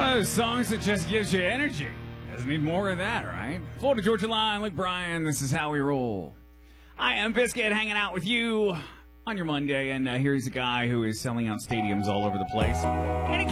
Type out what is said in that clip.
one of those songs that just gives you energy. Doesn't need more of that, right? Florida Georgia Line, Luke Bryan, this is how we roll. I am Biscuit, hanging out with you on your Monday, and here's a guy who is selling out stadiums all over the place. And he